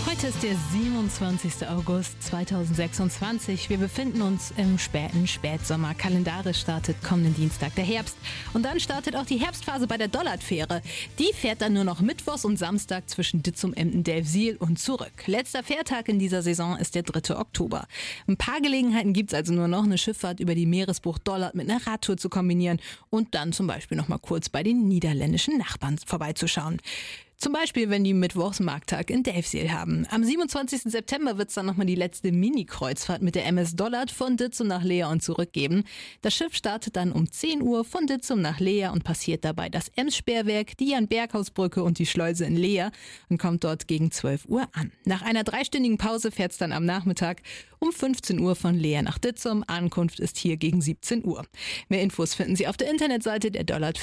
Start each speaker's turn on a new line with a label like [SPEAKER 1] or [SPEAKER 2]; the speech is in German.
[SPEAKER 1] Heute ist der 27. August 2026. Wir befinden uns im späten Spätsommer. Kalendarisch startet kommenden Dienstag der Herbst. Und dann startet auch die Herbstphase bei der Dollardfähre. Die fährt dann nur noch mittwochs und Samstag zwischen Ditzum, Emden, Delfzijl und zurück. Letzter Fährtag in dieser Saison ist der 3. Oktober. Ein paar Gelegenheiten gibt es also nur noch, eine Schifffahrt über die Meeresbucht Dollard mit einer Radtour zu kombinieren und dann zum Beispiel noch mal kurz bei den niederländischen Nachbarn vorbeizuschauen. Zum Beispiel, wenn die mittwochs Markttag in Delfzijl haben. Am 27. September wird es dann nochmal die letzte Mini-Kreuzfahrt mit der MS Dollard von Ditzum nach Leer und zurück geben. Das Schiff startet dann um 10 Uhr von Ditzum nach Leer und passiert dabei das Ems-Sperrwerk, die Jan-Berghaus-Brücke und die Schleuse in Leer und kommt dort gegen 12 Uhr an. Nach einer 3-stündigen Pause fährt es dann am Nachmittag um 15 Uhr von Leer nach Ditzum. Ankunft ist hier gegen 17 Uhr. Mehr Infos finden Sie auf der Internetseite der Dollard.